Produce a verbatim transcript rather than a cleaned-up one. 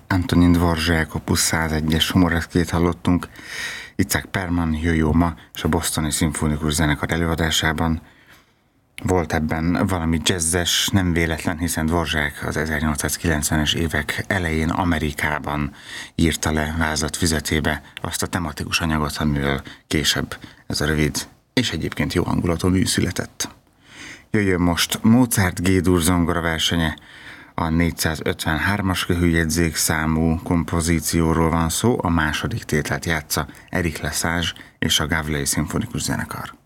Antonin Dvorak Opus százegyes humoreszkét hallottunk Itzhak Perlman Yo-Yo-Ma és a Bostoni Szimfonikus Zenekar előadásában. Volt ebben valami jazzes, nem véletlen, hiszen Dvorak az ezernyolcszázkilencvenes évek elején Amerikában írta le vázlatfüzetébe azt a tematikus anyagot, amivel később ez a rövid és egyébként jó hangulatú mű született. Jöjjön most Mozart G-dur zongora versenye. A négyszázötvenhármas köhőjegyzék számú kompozícióról van szó, a második tételt játsza Eric Lesage és a Gavlei Szimfonikus Zenekar.